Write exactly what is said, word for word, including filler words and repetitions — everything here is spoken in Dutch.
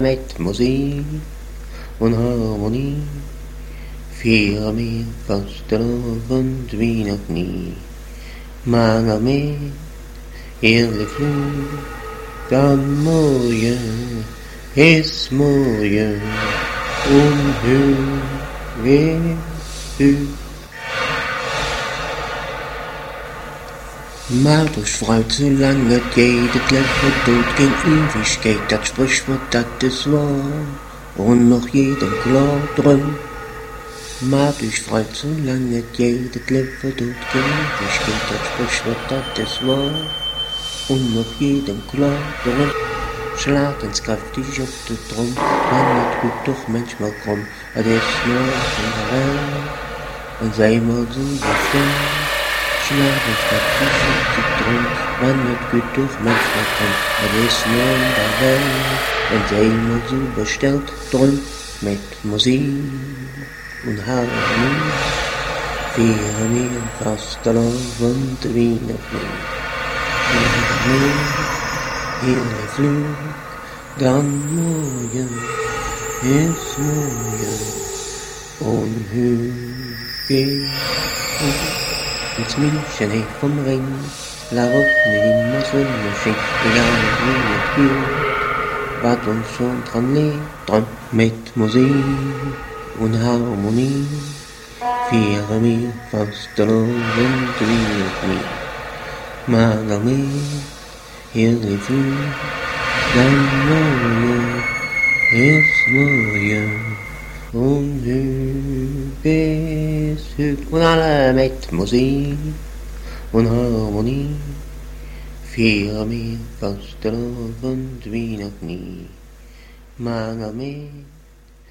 Met muziek en harmonie vieren wir vastelovend wie nog nie. Maar nog meer heerlijk vloed, dan mooier is mooier. Onheugelijk u. Maar dus fruit, zolang het geht, het leven doet geen Ewigkeit, dat Sprichwort, dat is waar, und noch jedem klar drum. Maar dus fruit, zolang het geht, het leven doet geen Ewigkeit, dat Sprichwort, dat is waar, und noch jedem klar drum. Slaat eens krachtig op de trom, maar het goed toch manchmal krom, het is nooit van de welt, en zij maar zo bestemd. Slaat eens krachtig op de trom, maar het goed toch manchmal krom, het is nooit van de welt, en zij maar zo besteld, drum met muziek en harmonie, vieren wir vastelovend wie nog nie. Meer heerlijk vloed, dan mooier is mooier. Onheugelijk. Het München heeft vom Ring, waarop nu immer Sonnenschein, egal wie het geht, wat ons schon dran lebt, dran met muziek en harmonie, vieren wir vastelovend wie nog nie. Maar dan meer heerlijk vloed, dan mooier is mooier. Onheugelijk is het. En alle met muziek en harmonie vieren wir vastelovend wie nog nie. Maar dan meer